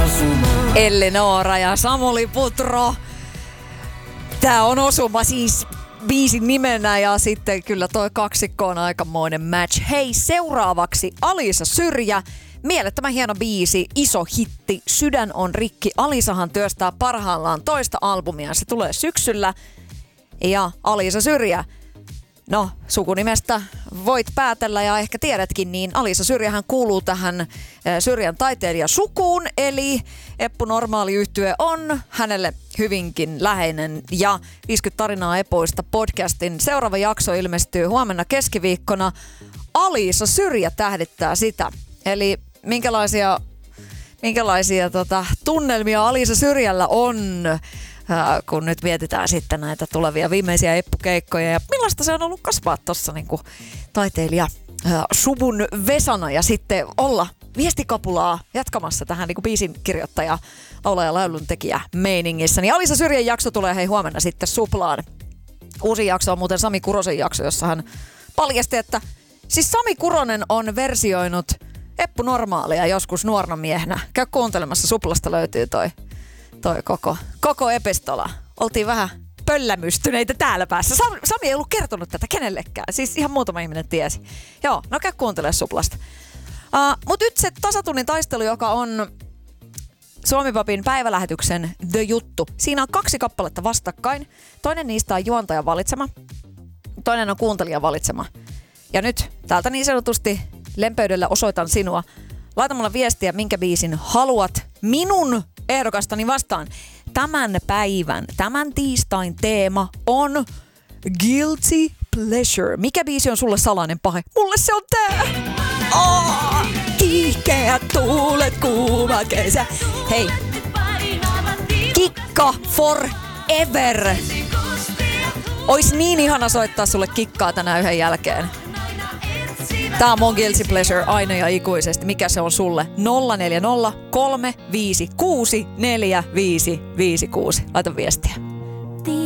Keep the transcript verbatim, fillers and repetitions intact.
Eleonora ja Samuli Putro. Tää on osuma siis biisin nimenä ja sitten kyllä toi kaksikko on aikamoinen match. Hei, seuraavaksi Alisa Syrjä. Mielettömän hieno biisi, iso hitti, Sydän on rikki. Alisahan työstää parhaillaan toista albumia, se tulee syksyllä. Ja Alisa Syrjä, no sukunimestä voit päätellä ja ehkä tiedätkin, niin Alisa Syrjähän kuuluu tähän Syrjän taiteilijasukuun, eli Eppu Normaali -yhtye on hänelle hyvinkin läheinen. Ja viisikymmentä tarinaa Epoista podcastin seuraava jakso ilmestyy huomenna keskiviikkona. Alisa Syrjä tähdittää sitä. Eli minkälaisia, minkälaisia tota, tunnelmia Alisa Syrjällä on, ää, kun nyt mietitään sitten näitä tulevia viimeisiä Eppu-keikkoja. Ja millaista se on ollut kasvaa tuossa niinku taiteilija ää, suvun Vesana ja sitten olla viestikapulaa jatkamassa tähän niinku biisin kirjoittaja, laulaja, lauluntekijä meiningissä. Niin Alisa Syrjän jakso tulee hei huomenna sitten Suplaan. Uusi jakso on muuten Sami Kurosen jakso, jossa hän paljasti, että siis Sami Kuronen on versioinut Eppu Normaalia joskus nuorna miehenä. Käy kuuntelemassa, Suplasta löytyy toi, toi koko, koko epistola. Oltiin vähän pöllämystyneitä täällä päässä. Sami, Sami ei ollut kertonut tätä kenellekään. Siis ihan muutama ihminen tiesi. Joo, no käy kuuntelemaan Suplasta. Uh, Mut nyt se tasatunnin taistelu, joka on Suomi-Papin päivälähetyksen The Juttu. Siinä on kaksi kappaletta vastakkain. Toinen niistä on juontajan valitsema. Toinen on kuuntelijan valitsema. Ja nyt täältä niin sanotusti lempeydellä osoitan sinua. Laita mulle viestiä, minkä biisin haluat minun ehdokastani vastaan. Tämän päivän, tämän tiistain teema on Guilty Pleasure. Mikä biisi on sulle salainen pahe? Mulle se on tää! Oh, kiihkeät tuulet, kuuma kesä. Hei, Kikka forever! Ois niin ihana soittaa sulle Kikkaa tänään yhden jälkeen. Tää on mun Guilty Pleasure aina ja ikuisesti. Mikä se on sulle? nolla neljä nolla kolme viisi kuusi neljä viisi viisi kuusi. Laita viestiä.